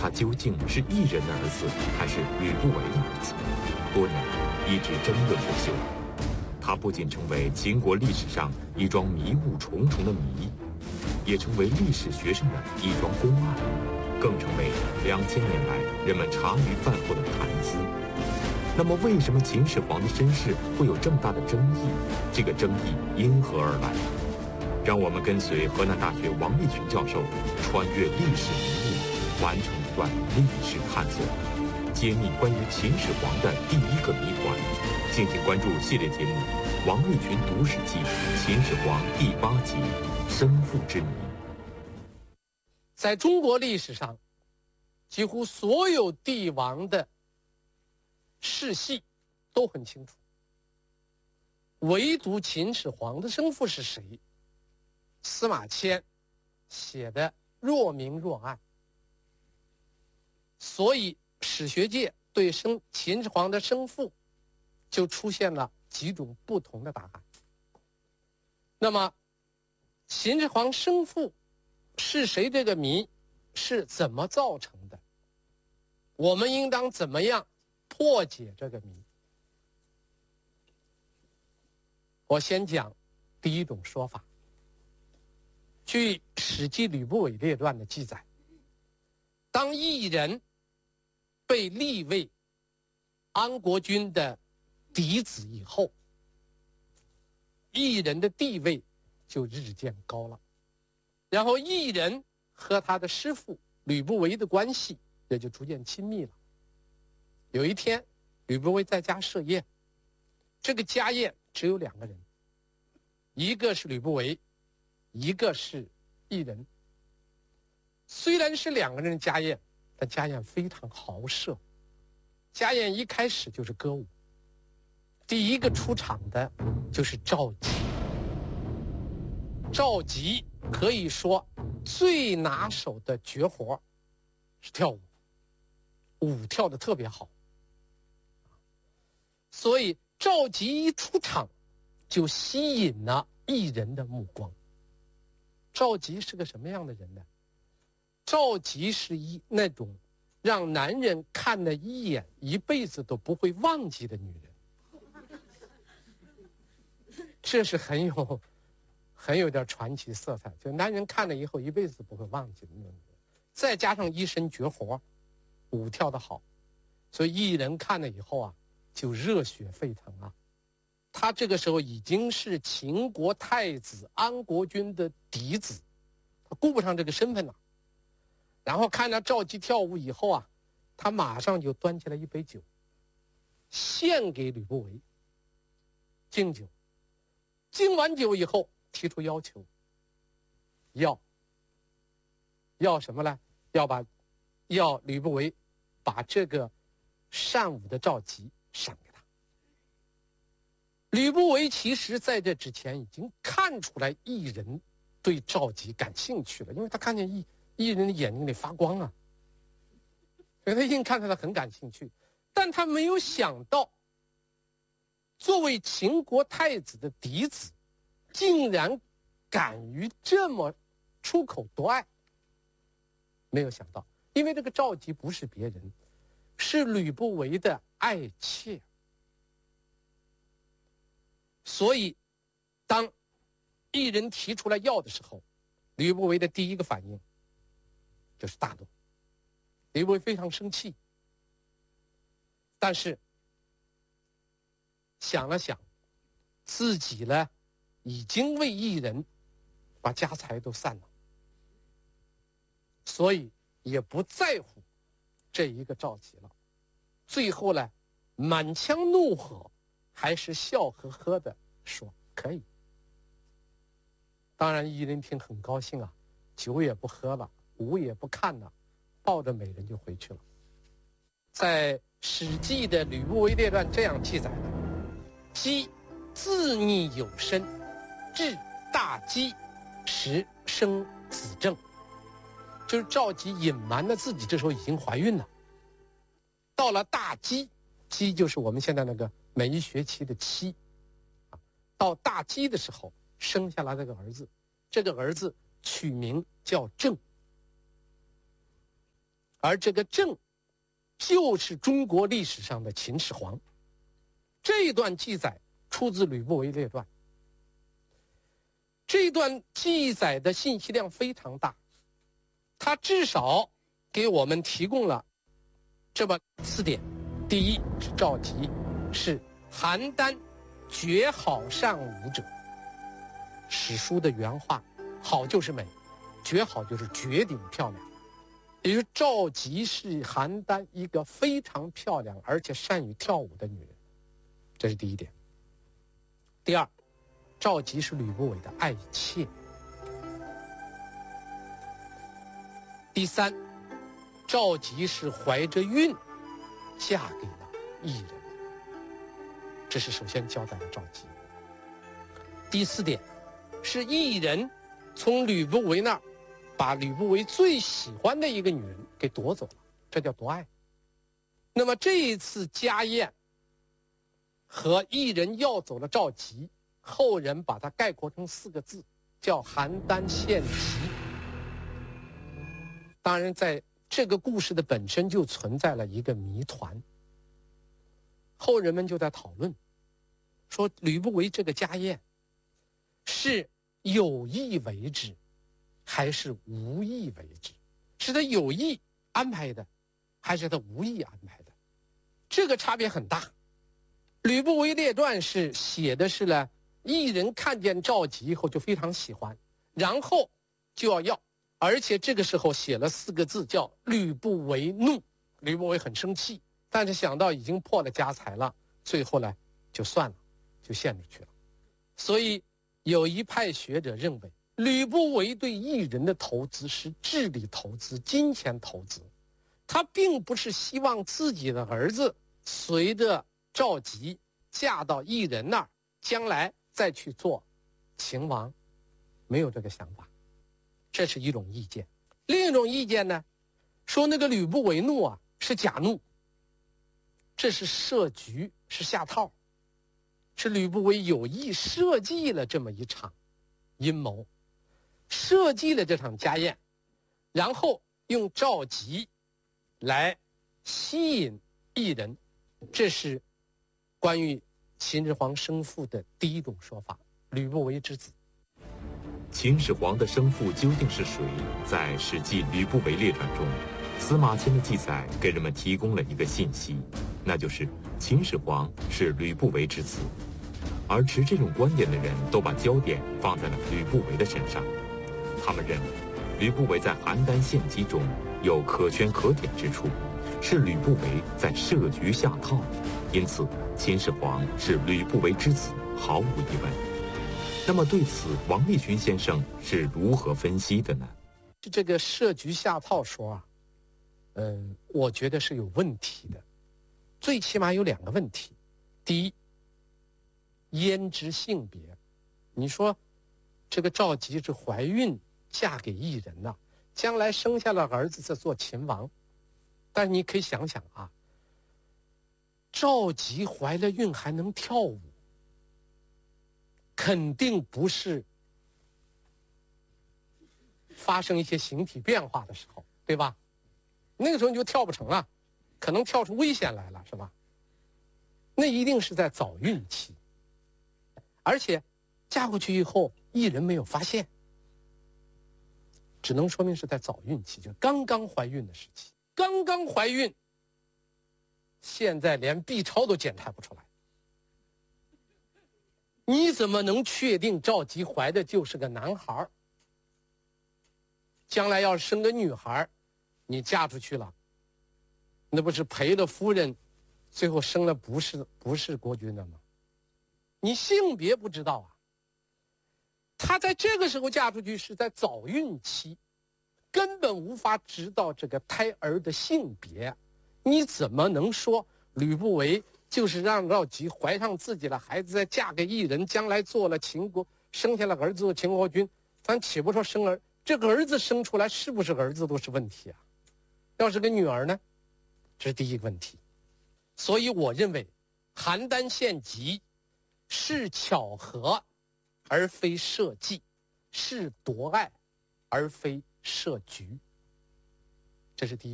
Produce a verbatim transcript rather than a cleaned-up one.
他究竟是异人的儿子还是吕不韦的儿子，多年来一直争论不休。他不仅成为秦国历史上一桩迷雾重重的谜，也成为历史学上的一桩公案，更成为两千年来人们茶余饭后的谈资。那么，为什么秦始皇的身世会有这么大的争议？这个争议因何而来？让我们跟随河南大学王立群教授，穿越历史迷雾，完成一段历史探索，揭秘关于秦始皇的第一个谜团。敬请关注系列节目《王立群读史记·秦始皇》第八集《生父之谜》。 在中国历史上，几乎所有帝王的世系都很清楚，唯独秦始皇的生父是谁，司马迁写的若明若暗。所以史学界对生秦始皇的生父就出现了几种不同的答案。那么秦始皇生父是谁这个谜是怎么造成的？我们应当怎么样破解这个谜？我先讲第一种说法。据《史记·吕不韦列传》的记载，当异人被立为安国君的嫡子以后，异人的地位就日渐高了，然后异人和他的师父吕不韦的关系也就逐渐亲密了。有一天，吕不韦在家设宴，这个家宴只有两个人，一个是吕不韦，一个是异人。虽然是两个人的家宴，但家宴非常豪奢。家宴一开始就是歌舞，第一个出场的就是赵佶。赵佶可以说最拿手的绝活是跳舞，舞跳得特别好。所以赵佶一出场就吸引了异人的目光。赵佶是个什么样的人呢？赵佶是一那种让男人看了一眼一辈子都不会忘记的女人，这是很有很有点传奇色彩，就男人看了以后一辈子不会忘记的那种女人。再加上一身绝活，舞跳得好，所以异人看了以后啊，就热血沸腾啊。他这个时候已经是秦国太子安国君的嫡子，他顾不上这个身份了。然后看到赵佶跳舞以后啊，他马上就端起来一杯酒，献给吕不韦，敬酒。敬完酒以后，提出要求，要要什么呢？要把要吕不韦把这个善舞的赵佶赏给他。吕不韦其实在这之前已经看出来异人对赵佶感兴趣了，因为他看见异异人的眼睛里发光啊，所以他一定看出来很感兴趣。但他没有想到，作为秦国太子的嫡子，竟然敢于这么出口夺爱。没有想到，因为这个赵佶不是别人，是吕不韦的爱妾。所以当异人提出来要的时候，吕不韦的第一个反应就是大怒。吕不韦非常生气，但是想了想，自己呢已经为异人把家财都散了，所以也不在乎这一个赵佶了。最后呢，满腔怒火还是笑呵呵的说可以。当然异人听很高兴啊，酒也不喝了，舞也不看了，抱着美人就回去了。在《史记》的吕不韦列传这样记载的：佶自逆有身，至大饥时生子正。就是赵佶隐瞒了自己这时候已经怀孕了，到了大饥，饥就是我们现在那个每一学期的期，到大饥的时候生下来这个儿子，这个儿子取名叫正。 而这个郑就是中国历史上的秦始皇。这一段记载出自《吕不韦列传》，这一段记载的信息量非常大，它至少给我们提供了这么四点。第一是赵佶是邯郸绝好善舞者，史书的原话，好就是美，绝好就是绝顶漂亮。也就是赵佶是邯郸一个非常漂亮而且善于跳舞的女人，这是第一点。第二，赵佶是吕不韦的爱妾。第三，赵佶是怀着孕嫁给了异人，这是首先交代了赵佶。第四点是异人从吕不韦那儿把吕不韦最喜欢的一个女人给夺走了，这叫夺爱。那么这一次家宴和异人要走了赵佶，后人把它概括成四个字，叫邯郸献疾。当然在这个故事的本身就存在了一个谜团，后人们就在讨论说，吕不韦这个家宴是有意为之还是无意为之？是他有意安排的还是他无意安排的？这个差别很大。吕不韦列传是写的是呢，异人看见赵佶以后就非常喜欢，然后就要要，而且这个时候写了四个字叫吕不韦怒。吕不韦很生气，但是想到已经破了家财了，最后呢就算了，就献出去了。所以有一派学者认为，吕不韦对异人的投资是智力投资、金钱投资，他并不是希望自己的儿子随着赵佶嫁到异人那儿，将来再去做秦王，没有这个想法。这是一种意见。另一种意见呢，说那个吕不韦怒啊是假怒，这是设局，是下套，是吕不韦有意设计了这么一场阴谋，设计了这场家宴，然后用赵佶来吸引异人。这是关于秦始皇生父的第一种说法，吕不韦之子。 秦始皇的生父究竟是谁？在《史记·吕不韦列传》中，司马迁的记载给人们提供了一个信息，那就是秦始皇是吕不韦之子。而持这种观点的人都把焦点放在了吕不韦的身上，他们认为吕不韦在邯郸献疾中有可圈可点之处，是吕不韦在设局下套，因此秦始皇是吕不韦之子，毫无疑问。那么对此，王立群先生是如何分析的呢？ 这个设局下套说啊，嗯，我觉得是有问题的，最起码有两个问题。第一，胭脂性别，你说这个赵佶是怀孕嫁给异人呐、啊，将来生下了儿子再做秦王，但是你可以想想啊，赵佶怀了孕还能跳舞，肯定不是发生一些形体变化的时候，对吧？那个时候你就跳不成了，可能跳出危险来了，是吧？那一定是在早孕期，而且嫁过去以后，异人没有发现，只能说明是在早孕期，就刚刚怀孕的时期。刚刚怀孕，现在连 B 超都检查不出来，你怎么能确定赵佶怀的就是个男孩？将来要是生个女孩，你嫁出去了，那不是赔了夫人，最后生了不是不是国君的吗？你性别不知道啊。她在这个时候嫁出去是在早孕期，根本无法知道这个胎儿的性别，你怎么能说吕不韦就是让赵佶怀上自己的孩子，再嫁给异人，将来做了秦国，生下了儿子做秦国君，咱岂不说生儿，这个儿子生出来是不是儿子都是问题啊？要是个女儿呢？这是第一个问题。所以我认为邯郸献疾是巧合而非设计，是夺爱而非设局，这是第一。